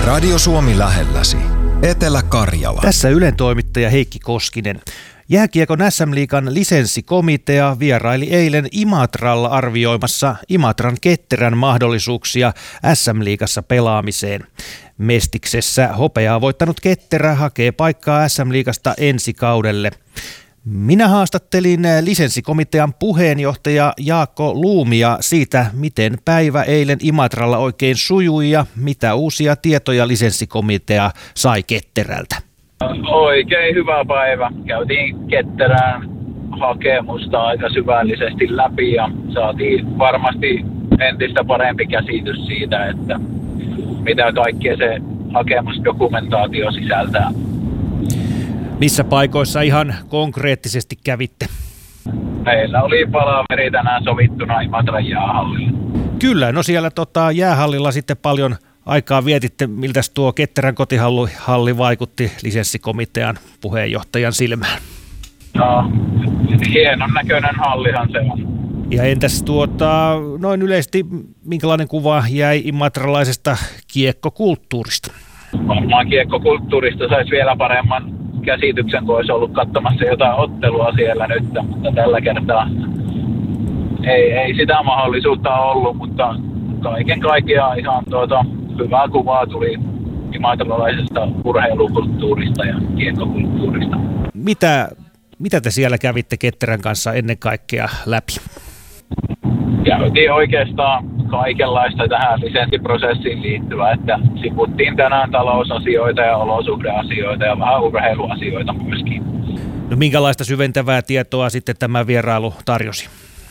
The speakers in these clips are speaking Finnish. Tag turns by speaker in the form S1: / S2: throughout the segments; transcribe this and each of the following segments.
S1: Radio Suomi lähelläsi. Etelä-Karjala.
S2: Tässä Ylen toimittaja Heikki Koskinen. Jääkiekon SM-liigan lisenssikomitea vieraili eilen Imatralla arvioimassa Imatran Ketterän mahdollisuuksia SM-liigassa pelaamiseen. Mestiksessä hopeaa voittanut Ketterä hakee paikkaa SM-liigasta ensi kaudelle. Minä haastattelin lisenssikomitean puheenjohtaja Jaakko Luumia siitä, miten päivä eilen Imatralla oikein sujui ja mitä uusia tietoja lisenssikomitea sai Ketterältä.
S3: Oikein hyvä päivä. Käytiin Ketterään hakemusta aika syvällisesti läpi ja saatiin varmasti entistä parempi käsitys siitä, että mitä kaikkea se hakemusdokumentaatio sisältää.
S2: Missä paikoissa ihan konkreettisesti kävitte?
S3: Meillä oli palaveri tänään sovittuna Imatran jäähallilla.
S2: Kyllä, no siellä jäähallilla sitten paljon aikaa vietitte. Miltäs tuo Ketterän kotihalli vaikutti lisenssikomitean puheenjohtajan silmään?
S3: No, hienon näköinen hallihan se on.
S2: Ja entäs noin yleisesti, minkälainen kuva jäi imatralaisesta kiekkokulttuurista?
S3: Varmaan kiekkokulttuurista saisi vielä paremman käsityksen, kun olisi ollut katsomassa jotain ottelua siellä nyt, mutta tällä kertaa ei sitä mahdollisuutta ollut, mutta kaiken kaikkiaan ihan hyvää kuvaa tuli imatralaisesta urheilukulttuurista ja kiekkokulttuurista.
S2: Mitä te siellä kävitte Ketterän kanssa ennen kaikkea läpi?
S3: Käytiin oikeastaan kaikenlaista tähän lisenssiprosessiin liittyvää, että sivuttiin tänään talousasioita ja olosuhdeasioita ja vähän urheiluasioita myöskin.
S2: No minkälaista syventävää tietoa sitten tämä vierailu tarjosi?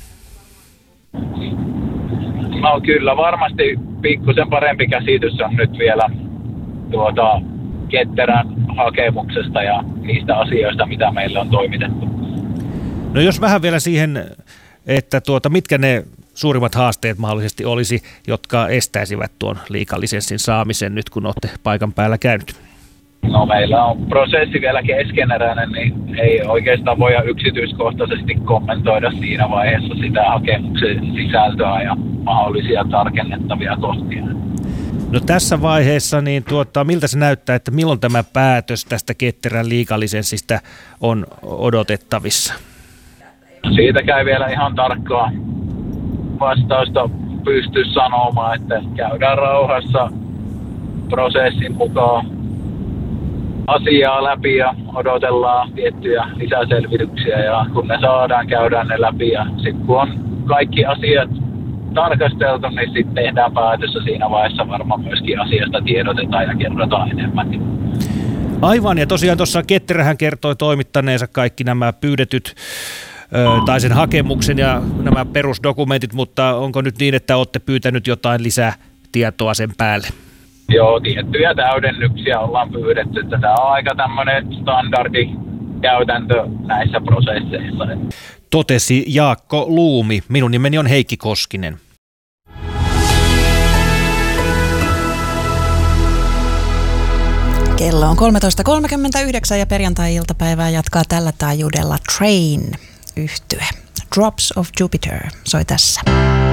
S3: No kyllä varmasti pikkusen parempi käsitys on nyt vielä Ketterän hakemuksesta ja niistä asioista, mitä meille on toimitettu.
S2: No jos vähän vielä siihen, että mitkä ne suurimmat haasteet mahdollisesti olisi, jotka estäisivät tuon liigalisenssin saamisen nyt, kun olette paikan päällä käynyt?
S3: No meillä on prosessi vielä keskeneräinen, niin ei oikeastaan voida yksityiskohtaisesti kommentoida siinä vaiheessa sitä hakemuksen sisältöä ja mahdollisia tarkennettavia kohtia.
S2: No tässä vaiheessa, niin miltä se näyttää, että milloin tämä päätös tästä Ketterän liigalisenssistä on odotettavissa?
S3: Siitä käy vielä ihan tarkkaa vastausta pysty sanomaan, että käydään rauhassa prosessin mukaan asiaa läpi ja odotellaan tiettyjä lisäselvityksiä ja kun ne saadaan, käydään ne läpi ja sitten kun on kaikki asiat tarkasteltu, niin sitten tehdään päätös ja siinä vaiheessa varmaan myöskin asiasta tiedotetaan ja kerrotaan enemmän.
S2: Aivan, ja tosiaan tuossa Ketterähän kertoi toimittaneensa kaikki nämä pyydetyt tai sen hakemuksen ja nämä perusdokumentit, mutta onko nyt niin, että olette pyytänyt jotain lisätietoa sen päälle?
S3: Joo, tiettyjä täydennyksiä ollaan pyydetty. Tämä on aika tämmöinen standardikäytäntö näissä prosesseissa.
S2: Totesi Jaakko Luumi. Minun nimeni on Heikki Koskinen.
S4: Kello on 13.39 ja perjantai-iltapäivää jatkaa tällä taajuudella Train -yhtye. Drops of Jupiter soi tässä.